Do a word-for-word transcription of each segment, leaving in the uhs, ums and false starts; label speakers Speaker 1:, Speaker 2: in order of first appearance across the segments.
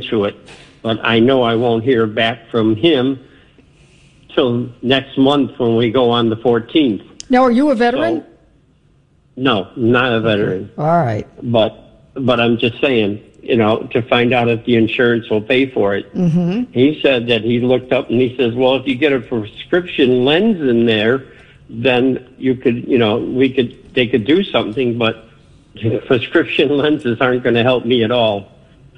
Speaker 1: into it. But I know I won't hear back from him till next month when we go on the fourteenth.
Speaker 2: Now, are you a veteran?
Speaker 1: So, no, not a veteran.
Speaker 2: All right.
Speaker 1: But but I'm just saying, you know, to find out if the insurance will pay for it.
Speaker 2: Mm-hmm.
Speaker 1: He said that he looked up and he says, well, if you get a prescription lens in there, then you could, you know, we could, they could do something, but prescription lenses aren't going to help me at all.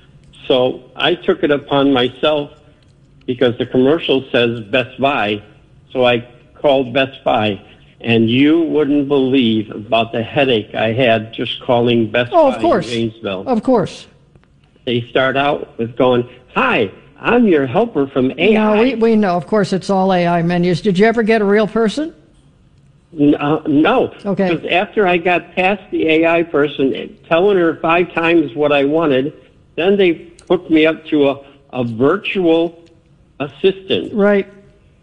Speaker 1: So I took it upon myself because the commercial says Best Buy. So I called Best Buy, and you wouldn't believe about the headache I had just calling Best
Speaker 2: oh,
Speaker 1: Buy
Speaker 2: of course.
Speaker 1: in Gainesville.
Speaker 2: Of course.
Speaker 1: They start out with going, hi, I'm your helper from A I.
Speaker 2: No, we, we know. Of course, it's all A I menus. Did you ever get a real person?
Speaker 1: Uh, no.
Speaker 2: Okay.
Speaker 1: Because after I got past the A I person, telling her five times what I wanted, then they hooked me up to a, a virtual assistant.
Speaker 2: Right.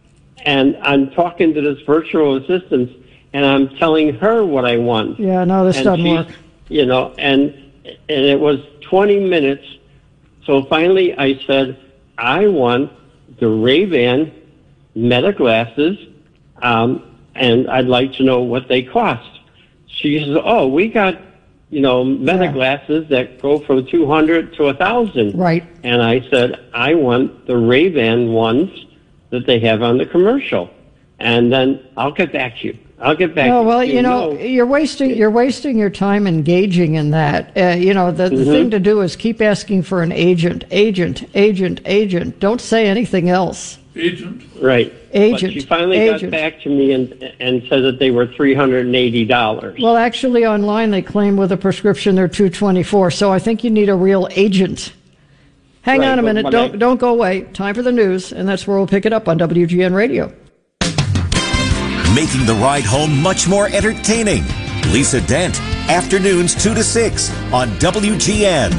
Speaker 1: And I'm talking to this virtual assistant, and I'm telling her what I want.
Speaker 2: Yeah, no, this
Speaker 1: and
Speaker 2: doesn't
Speaker 1: she,
Speaker 2: work.
Speaker 1: You know, and and it was twenty minutes. So finally I said, I want the Ray-Ban Meta glasses, um, and I'd like to know what they cost. She says, oh, we got, you know, Meta
Speaker 2: yeah.
Speaker 1: glasses that go from two hundred to one thousand.
Speaker 2: Right.
Speaker 1: And I said, I want the Ray-Ban ones that they have on the commercial. And then I'll get back to you. I'll get back
Speaker 2: no,
Speaker 1: to you.
Speaker 2: well, you, you know,
Speaker 1: know,
Speaker 2: you're wasting you're wasting your time engaging in that. Uh, you know, the, the
Speaker 1: mm-hmm.
Speaker 2: thing to do is keep asking for an agent, agent, agent, agent. Don't say anything else.
Speaker 3: Agent.
Speaker 1: Right.
Speaker 2: Agent.
Speaker 1: But she finally
Speaker 2: agent.
Speaker 1: got back to me and and said that they were three hundred eighty dollars.
Speaker 2: Well, actually, online they claim with a prescription they're two hundred twenty-four dollars. So I think you need a real agent. Hang
Speaker 1: right,
Speaker 2: on a minute. Don't
Speaker 1: I,
Speaker 2: don't go away. Time for the news, and that's where we'll pick it up on W G N Radio.
Speaker 4: Making the ride home much more entertaining. Lisa Dent, afternoons two to six on W G N.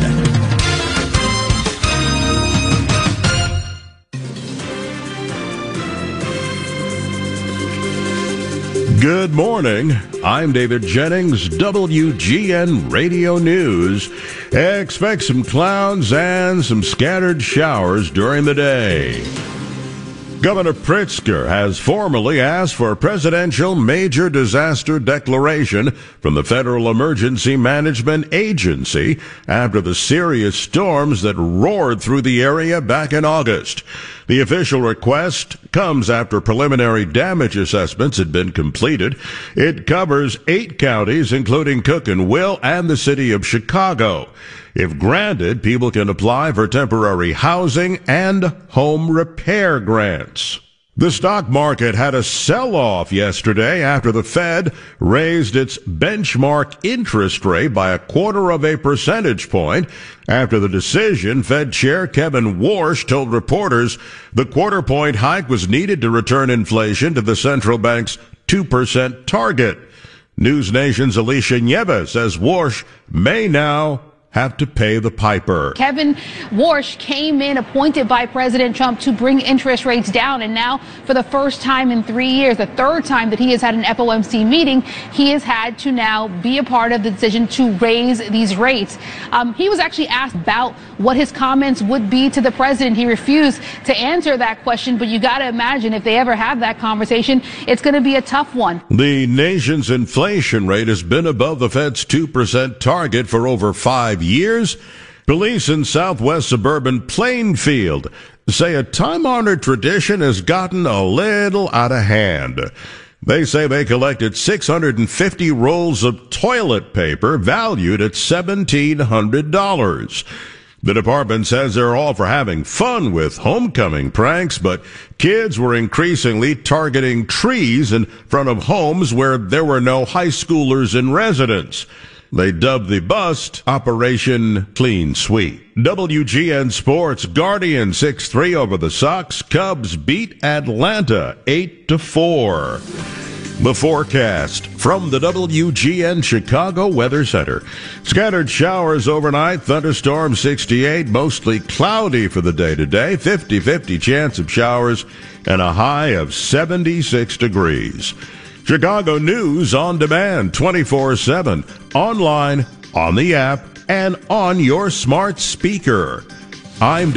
Speaker 5: Good morning. I'm David Jennings, W G N Radio News. Expect some clouds and some scattered showers during the day. Governor Pritzker has formally asked for a presidential major disaster declaration from the Federal Emergency Management Agency after the serious storms that roared through the area back in August. The official request comes after preliminary damage assessments had been completed. It covers eight counties, including Cook and Will and the city of Chicago. If granted, people can apply for temporary housing and home repair grants. The stock market had a sell-off yesterday after the Fed raised its benchmark interest rate by a quarter of a percentage point. After the decision, Fed Chair Kevin Warsh told reporters the quarter-point hike was needed to return inflation to the central bank's two percent target. News Nation's Alicia Nieves says Warsh may now have to pay the piper.
Speaker 6: Kevin Warsh came in appointed by President Trump to bring interest rates down, and now for the first time in three years, the third time that he has had an F O M C meeting, he has had to now be a part of the decision to raise these rates. Um, he was actually asked about what his comments would be to the president. He refused to answer that question, but you got to imagine if they ever have that conversation, it's going to be a tough one.
Speaker 5: The nation's inflation rate has been above the Fed's two percent target for over five years. Police in southwest suburban Plainfield say a time-honored tradition has gotten a little out of hand. They say they collected six hundred fifty rolls of toilet paper valued at seventeen hundred dollars. The department says they're all for having fun with homecoming pranks, but kids were increasingly targeting trees in front of homes where there were no high schoolers in residence. They dubbed the bust Operation Clean Sweep. W G N Sports, Guardians six three over the Sox. Cubs beat Atlanta eight to four. The forecast from the W G N Chicago Weather Center. Scattered showers overnight, thunderstorm sixty-eight, mostly cloudy for the day today, fifty-fifty chance of showers, and a high of seventy-six degrees. Chicago News on demand twenty-four seven, online, on the app, and on your smart speaker. I'm